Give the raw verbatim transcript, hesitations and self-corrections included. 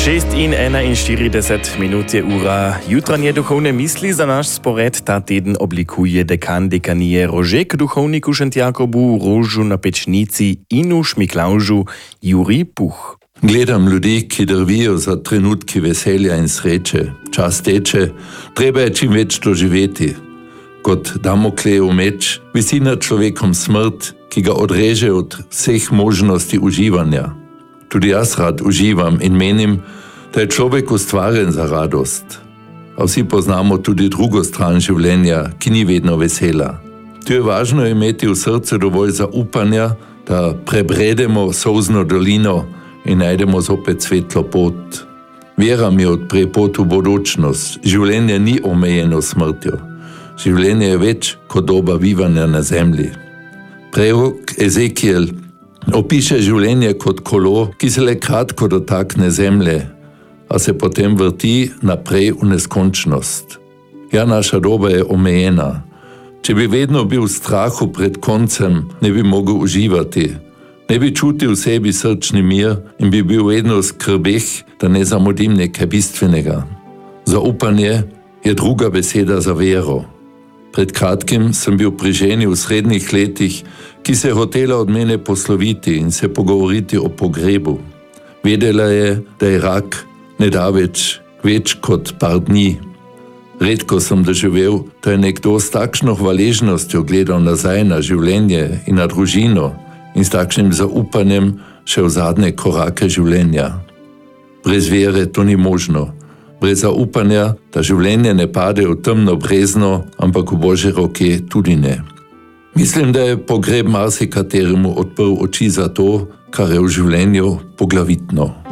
šest in enainštirideset minut je ura. Jutranje duhovne misli za naš spored ta teden oblikuje dekan dekanije Rožek, duhovniku Šentjakobu, Rožu na Pečnici, Inuš Miklaužu, Jurij Puh. Gledam ljudi, ki drvijo za trenutki veselja in sreče. Čas teče, treba je čim več doživeti. Kot Damoklejev meč visi nad človekom smrt, ki ga odreže od vseh možnosti uživanja. Tudi jaz rad uživam in menim, da je človek ustvarjen za radost. A vsi poznamo tudi drugo stran življenja, ki ni vedno vesela. Tu je važno imeti v srcu dovolj zaupanja, da prebredemo solzno dolino in najdemo zopet svetlo pot. Vera mi odpre pot v bodočnost. Življenje ni omejeno smrtjo. Življenje je več kot doba bivanja na zemlji. Prerok Ezekiel opiše življenje kot kolo, ki se le kratko dotakne zemlje, a se potem vrti naprej v neskončnost. Ja, naša doba je omejena. Če bi vedno bil v strahu pred koncem, ne bi mogel uživati. Ne bi čutil v sebi srčni mir in bi bil vedno v skrbeh, da ne zamudim nekaj bistvenega. Zaupanje je druga beseda za vero. Pred kratkim sem bil pri ženi v srednjih letih, ki se je hotela od mene posloviti in se pogovoriti o pogrebu. Vedela je, da je rak ne da več, več kot par dni. Redko sem doživel, da je nekdo s takšno hvaležnostjo gledal nazaj na življenje in na družino in s takšnim zaupanjem še v zadnje korake življenja. Brez vere to ni možno. Brez zaupanja, da življenje ne pade v temno brezno, ampak v Božje roke tudi ne. Mislim, da je pogreb marsikateremu odprl oči za to, kar je v življenju poglavitno.